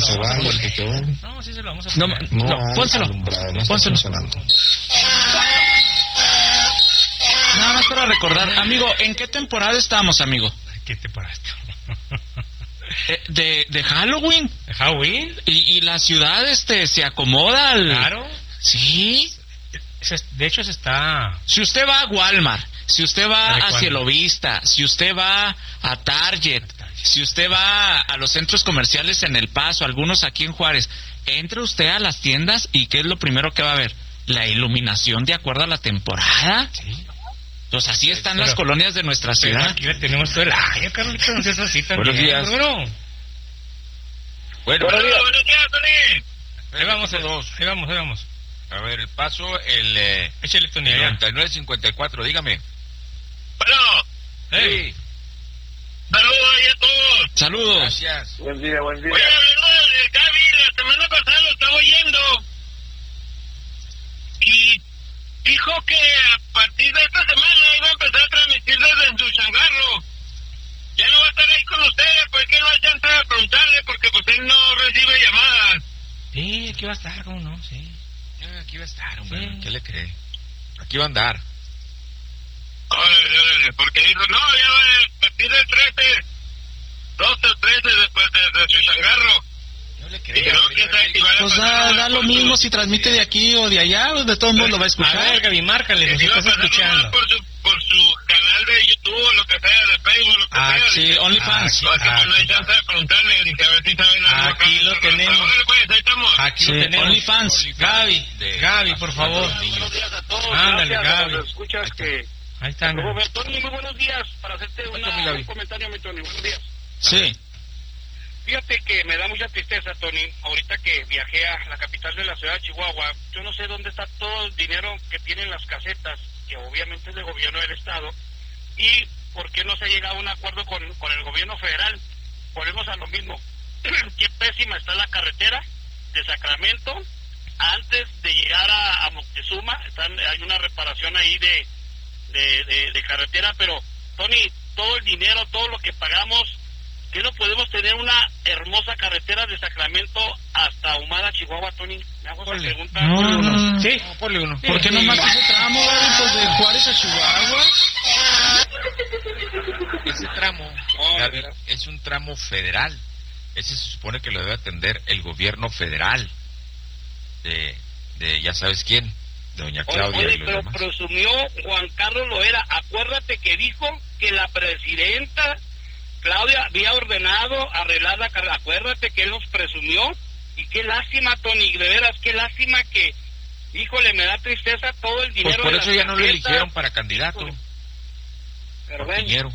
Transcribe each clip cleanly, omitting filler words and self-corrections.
se vaya, el que quedó. No, sí se lo vamos a poner. No, pónselo. Pónselo. Nada más para recordar, amigo, ¿en qué temporada estamos, amigo? ¿Qué temporada estamos? De Halloween. ¿De Halloween? Y la ciudad se acomoda al... Claro. Sí. De hecho se está... Si usted va a Walmart, si usted va a Cielovista, si usted va a Target, si usted va a los centros comerciales en El Paso, algunos aquí en Juárez, entre usted a las tiendas y ¿qué es lo primero que va a ver? La iluminación de acuerdo a la temporada. Sí. Pues así están las colonias de nuestra ciudad. Aquí tenemos todo el año, Carlito, no seas así también. Buenos días. Buenos días, Tony. Ahí vamos. A ver, el Paso, el Échale, Tony, 9954, dígame. Bueno. Hey. Saludos ahí a todos. Saludos. Gracias. Buen día. Oye, hablando del Gaby, la semana pasada lo estaba oyendo. Y dijo que a partir de esta semana iba a empezar a transmitir desde su changarro. Ya no va a estar ahí con ustedes, pues que no hay chance de preguntarle, porque pues él no recibe llamadas. Sí, aquí va a estar, ¿cómo no? Sí. Aquí va a estar, hombre. Sí. ¿Qué le cree? Aquí va a andar. Órale, porque dijo, no, ya va a partir del 12 o 13 después de su changarro. No le Y creo. no, quién sabe si vaya a Pues pasar da lo por mismo su- si transmite de aquí o de allá, de todos modos lo va a A escuchar. ver, Gaby, márcale, nos Si va a estás pasar escuchando. nomás por su canal de YouTube o lo que sea, de Facebook, lo que sea. Sí, Dije, OnlyFans. pues que pues no hay chance de preguntarle, dije, a ver si saben algo. Aquí lo tenemos. Órale, pues, ahí estamos. Aquí Sí, lo tenemos. OnlyFans. Gaby, por favor. Buenos días a todos. Ándale, Gracias a Gaby. los escuchas que... Ahí está. Luego, Tony, muy buenos días. Para hacerte un comentario, mi Tony. Buenos días. Sí. Fíjate que me da mucha tristeza, Tony, ahorita que viajé a la capital de la ciudad de Chihuahua. Yo no sé dónde está todo el dinero que tienen las casetas, que obviamente es del gobierno del estado, y por qué no se ha llegado a un acuerdo con el gobierno federal. Volvemos a lo mismo. Qué pésima está la carretera de Sacramento. Antes de llegar a Moctezuma, hay una reparación ahí de carretera, pero, Tony, todo el dinero, todo lo que pagamos, ¿qué no podemos tener una hermosa carretera de Sacramento hasta Ahumada, Chihuahua, Tony? Me hago esa pregunta. No. Sí. Ponle uno. ¿Por qué nomás ese tramo, Gaby? Pues de Juárez a Chihuahua. Ese tramo es un tramo federal. Ese se supone que lo debe atender el gobierno federal. De ya sabes quién. De doña Claudia Oye, y los pero demás. presumió Juan Carlos Loera. Acuérdate que dijo que la presidenta Claudia había ordenado arreglar la carretera. Acuérdate que él nos presumió. Y qué lástima, Tony, de veras, qué lástima que, híjole, me da tristeza todo el dinero. Pues por de eso las ya no lo casetas. eligieron para candidato. Pero Por ven, dinero.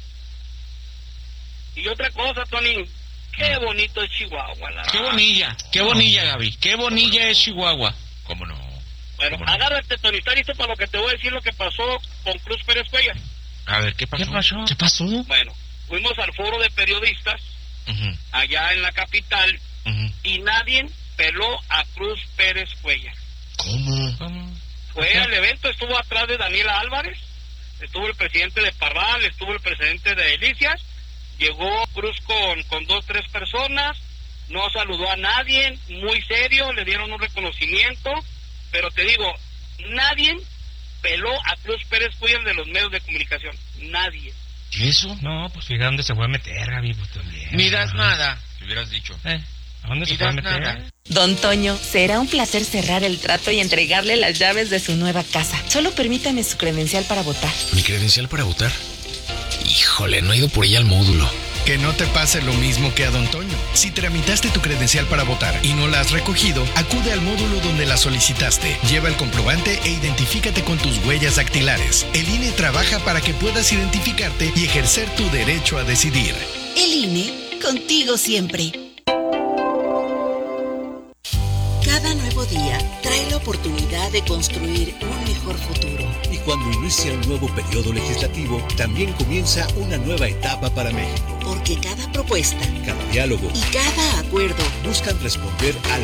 y otra cosa, Tony, qué bonito es Chihuahua. Qué bonilla, Gaby. Qué bonilla es Chihuahua. ¿Cómo no? Bueno, ¿Cómo no? agárrate, Tony, está listo para lo que te voy a decir, lo que pasó con Cruz Pérez Cuellar. A ver, ¿qué pasó? ¿Qué pasó? Bueno, fuimos al foro de periodistas Ujú, allá en la capital ujú. y nadie peló a Cruz Pérez Cuellar. ¿Cómo? Fue al evento, estuvo atrás de Daniela Álvarez, estuvo el presidente de Parral, estuvo el presidente de Delicias, llegó Cruz con 2, 3 personas, no saludó a nadie, muy serio, le dieron un reconocimiento, pero te digo, nadie peló a Cruz Pérez Cuellar de los medios de comunicación, nadie. ¿Y eso? No, pues fíjate dónde se fue a meter, Gaby, pues también. Ni das nada. Si hubieras dicho. ¿A dónde se Ni fue a das meter? nada. Don Toño, será un placer cerrar el trato y entregarle las llaves de su nueva casa. Solo permítame su credencial para votar. ¿Mi credencial para votar? Híjole, no he ido por ella al módulo. Que no te pase lo mismo que a Don Toño. Si tramitaste tu credencial para votar y no la has recogido, acude al módulo donde la solicitaste. Lleva el comprobante e identifícate con tus huellas dactilares. El INE trabaja para que puedas identificarte y ejercer tu derecho a decidir. El INE, contigo siempre. Cada nuevo día trae la oportunidad de construir un mejor futuro. Y cuando inicia un nuevo periodo legislativo, también comienza una nueva etapa para México. Porque cada propuesta Cada diálogo y cada acuerdo buscan responder a